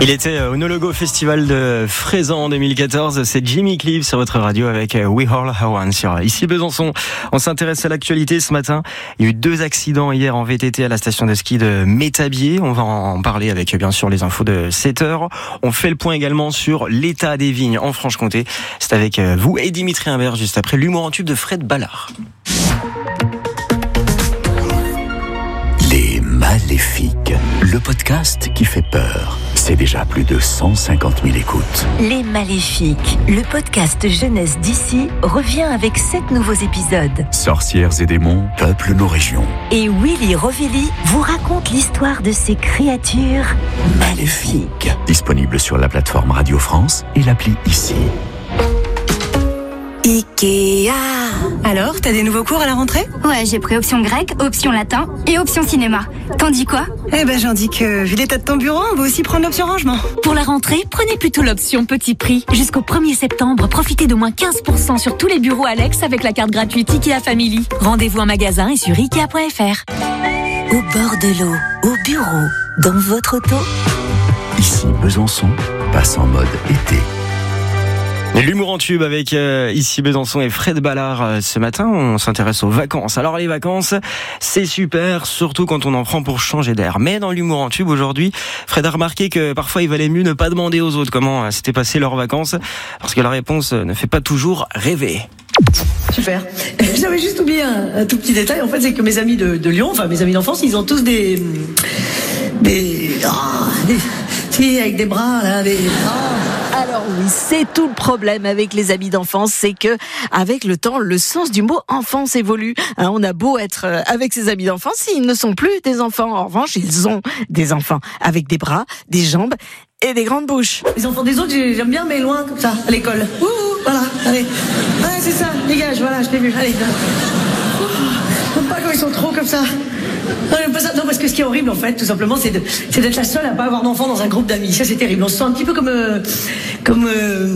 Il était au No Logo Festival de Frézan en 2014. C'est Jimmy Cliff sur votre radio avec We All Are One sur Ici Besançon. On s'intéresse à l'actualité ce matin. Il y a eu 2 accidents hier en VTT à la station de ski de Métabier. On va en parler avec bien sûr les infos de 7h. On fait le point également sur l'état des vignes en Franche-Comté. C'est avec vous et Dimitri Imbert juste après l'humour en tube de Fred Ballard. Les Maléfiques, le podcast qui fait peur. C'est déjà plus de 150 000 écoutes. Les Maléfiques, le podcast jeunesse d'ici, revient avec 7 nouveaux épisodes. Sorcières et démons peuplent nos régions. Et Willy Rovelli vous raconte l'histoire de ces créatures maléfiques. Disponible sur la plateforme Radio France et l'appli Ici. Ikea. Alors, t'as des nouveaux cours à la rentrée ? Ouais, j'ai pris option grec, option latin et option cinéma. T'en dis quoi ? Eh ben, j'en dis que, vu l'état de ton bureau, on va aussi prendre l'option rangement. Pour la rentrée, prenez plutôt l'option petit prix. Jusqu'au 1er septembre, profitez de moins 15% sur tous les bureaux Alex avec la carte gratuite Ikea Family. Rendez-vous en magasin et sur Ikea.fr. Au bord de l'eau, au bureau, dans votre auto. Ici Besançon passe en mode été. L'humour en tube avec Ici Besançon et Fred Ballard. Ce matin, on s'intéresse aux vacances. Alors les vacances, c'est super, surtout quand on en prend pour changer d'air. Mais dans l'humour en tube aujourd'hui, Fred a remarqué que parfois il valait mieux ne pas demander aux autres comment s'étaient passées leurs vacances, parce que la réponse ne fait pas toujours rêver. Super. J'avais juste oublié un tout petit détail. En fait, c'est que mes amis de Lyon, enfin mes amis d'enfance, ils ont tous des si, avec des bras là, Alors oui, c'est tout le problème avec les amis d'enfance, c'est que avec le temps, le sens du mot enfance évolue. On a beau être avec ses amis d'enfance, ils ne sont plus des enfants. En revanche, ils ont des enfants avec des bras, des jambes et des grandes bouches. Les enfants des autres, j'aime bien, mais loin comme ça, à l'école. Ouh, voilà, allez. Ouais, c'est ça, dégage, voilà, je t'ai vu, allez. J'aime pas quand ils sont trop comme ça. Non, j'aime pas ça. Non, parce que ce qui est horrible, en fait, tout simplement, c'est d'être la seule à pas avoir d'enfant dans un groupe d'amis. Ça, c'est terrible. On se sent un petit peu comme